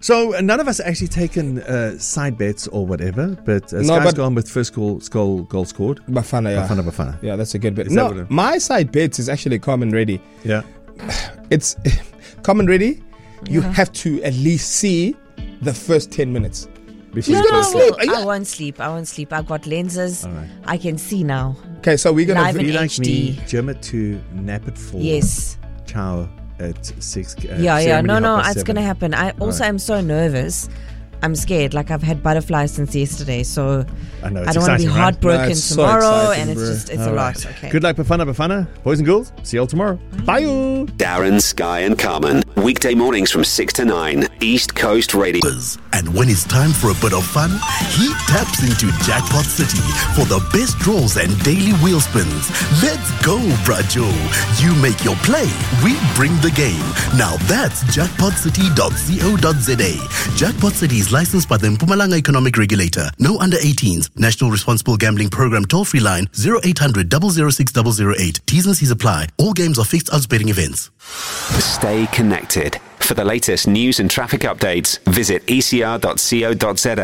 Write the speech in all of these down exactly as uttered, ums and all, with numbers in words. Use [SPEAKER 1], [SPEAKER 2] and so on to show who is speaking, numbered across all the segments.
[SPEAKER 1] So uh, none of us actually taken uh, side bets or whatever, but uh,
[SPEAKER 2] No,
[SPEAKER 1] Sky's
[SPEAKER 2] but-
[SPEAKER 1] gone with first goal, goal, goal scored.
[SPEAKER 2] Bafana, yeah.
[SPEAKER 1] Bafana, Bafana.
[SPEAKER 2] Yeah, that's a good bet.
[SPEAKER 1] Is that
[SPEAKER 2] No,
[SPEAKER 1] what it-
[SPEAKER 2] my side bets is actually Common Ready.
[SPEAKER 1] Yeah.
[SPEAKER 2] It's Common Ready. You
[SPEAKER 3] Yeah.
[SPEAKER 2] have to at least see the first ten minutes.
[SPEAKER 1] Before
[SPEAKER 2] She's
[SPEAKER 1] you
[SPEAKER 2] gonna
[SPEAKER 1] go.
[SPEAKER 2] sleep. Are you-
[SPEAKER 3] I won't sleep. I won't sleep. I've got lenses.
[SPEAKER 1] All right.
[SPEAKER 3] I can see now.
[SPEAKER 2] Okay, so we're gonna.
[SPEAKER 3] Live in
[SPEAKER 1] Be like
[SPEAKER 3] H
[SPEAKER 1] me,
[SPEAKER 3] D.
[SPEAKER 1] Jim it to nap at four.
[SPEAKER 3] Yes.
[SPEAKER 1] Chow at six. Uh,
[SPEAKER 3] Yeah, yeah.
[SPEAKER 1] ceremony
[SPEAKER 3] No,
[SPEAKER 1] half
[SPEAKER 3] no.
[SPEAKER 1] past
[SPEAKER 3] It's
[SPEAKER 1] seven.
[SPEAKER 3] going to happen. I also
[SPEAKER 1] right.
[SPEAKER 3] am so nervous. I'm scared. Like, I've had butterflies since yesterday. So
[SPEAKER 1] I know,
[SPEAKER 3] I
[SPEAKER 1] it's
[SPEAKER 3] don't want to be
[SPEAKER 1] exciting, right?
[SPEAKER 3] heartbroken
[SPEAKER 2] No, it's so
[SPEAKER 3] tomorrow.
[SPEAKER 2] exciting,
[SPEAKER 3] and it's
[SPEAKER 2] bro.
[SPEAKER 3] just, it's
[SPEAKER 1] All
[SPEAKER 3] a
[SPEAKER 1] right.
[SPEAKER 3] lot. Okay.
[SPEAKER 1] Good luck, Bafana, Bafana. Boys and girls, see you all tomorrow. Bye.
[SPEAKER 4] Darren, Sky and Carmen. Weekday mornings from six to nine. East Coast Radio.
[SPEAKER 5] And when it's time for a bit of fun, he taps into Jackpot City for the best draws and daily wheel spins. Let's go, Brajo. You make your play, we bring the game. Now that's jackpot city dot co dot za. Jackpot City is licensed by the Mpumalanga Economic Regulator. No under eighteens. National Responsible Gambling Program toll-free line zero eight hundred, double oh six, double oh eight. T's and C's apply. All games are fixed odds betting events.
[SPEAKER 4] Stay connected. For the latest news and traffic updates, visit e c r dot co dot za.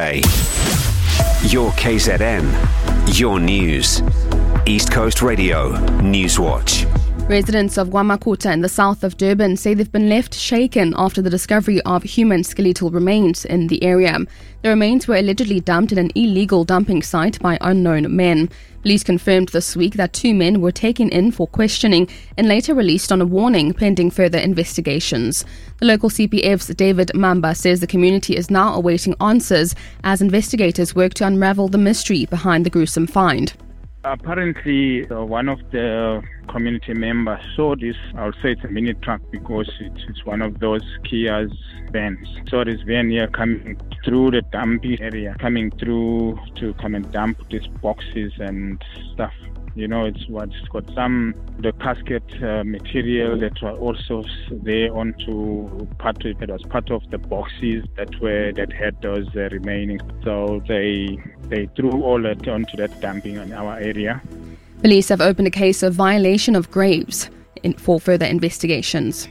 [SPEAKER 4] Your K Z N. Your news. East Coast Radio. Newswatch.
[SPEAKER 6] Residents of Gwamakuta in the south of Durban say they've been left shaken after the discovery of human skeletal remains in the area. The remains were allegedly dumped in an illegal dumping site by unknown men. Police confirmed this week that two men were taken in for questioning and later released on a warning pending further investigations. The local C P F's David Mamba says the community is now awaiting answers as investigators work to unravel the mystery behind the gruesome find.
[SPEAKER 7] Apparently, uh, one of the community members saw this. I'll say it's a mini truck because it's, it's one of those Kia's vans. Saw this van here coming through the dumping area, coming through to come and dump these boxes and stuff. You know, it's what it's got some the casket uh, material that were also there onto part of it was part of the boxes that were that had those uh, remaining. So they they threw all that onto that dumping in our area.
[SPEAKER 6] Police have opened a case of violation of graves in, for further investigations.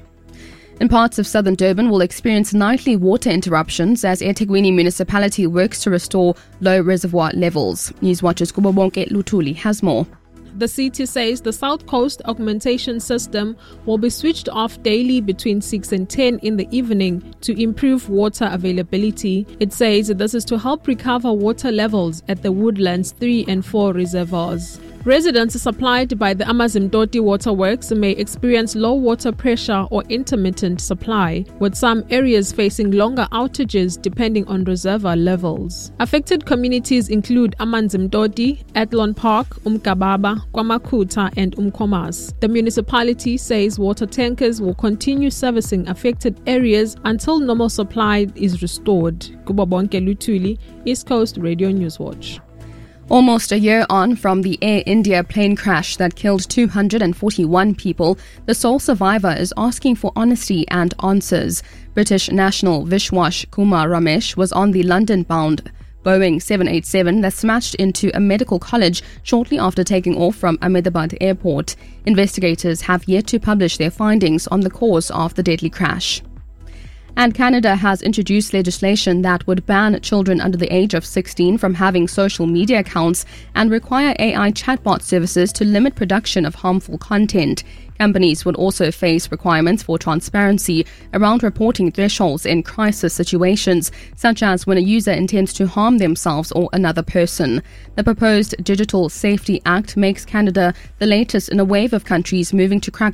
[SPEAKER 6] In parts of southern Durban will experience nightly water interruptions as eThekwini municipality works to restore low reservoir levels. Newswatch's Kubobonke Lutuli has more.
[SPEAKER 8] The city says the South Coast augmentation system will be switched off daily between six and ten in the evening to improve water availability. It says this is to help recover water levels at the Woodlands three and four reservoirs. Residents supplied by the Amazimdoti Waterworks may experience low water pressure or intermittent supply, with some areas facing longer outages depending on reservoir levels. Affected communities include Amanzimdoti, Athlon Park, Umkababa, Kwamakuta and Umkomas. The municipality says water tankers will continue servicing affected areas until normal supply is restored. Kubabonke Lutuli, East Coast Radio Newswatch.
[SPEAKER 6] Almost a year on from the Air India plane crash that killed two hundred forty-one people, the sole survivor is asking for honesty and answers. British national Vishwash Kumar Ramesh was on the London-bound Boeing seven eighty-seven that smashed into a medical college shortly after taking off from Ahmedabad airport. Investigators have yet to publish their findings on the cause of the deadly crash. And Canada has introduced legislation that would ban children under the age of sixteen from having social media accounts and require A I chatbot services to limit production of harmful content. Companies would also face requirements for transparency around reporting thresholds in crisis situations, such as when a user intends to harm themselves or another person. The proposed Digital Safety Act makes Canada the latest in a wave of countries moving to crack